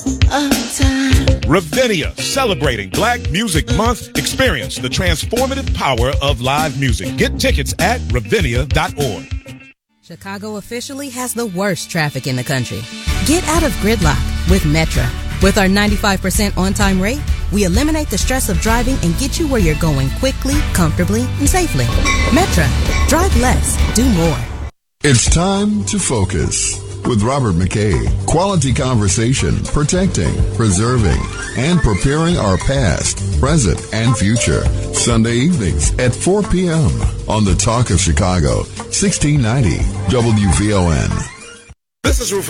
Ravinia, celebrating Black Music Month. Experience the transformative power of live music. Get tickets at ravinia.org. Chicago officially has the worst traffic in the country. Get out of gridlock with Metra. With our 95% on-time rate, we eliminate the stress of driving and get you where you're going quickly, comfortably, and safely. Metra. Drive less. Do more. It's time to focus with Robert McKay. Quality conversation, protecting, preserving, and preparing our past, present, and future. Sunday evenings at 4 p.m. on The Talk of Chicago, 1690 WVON. This is Rufus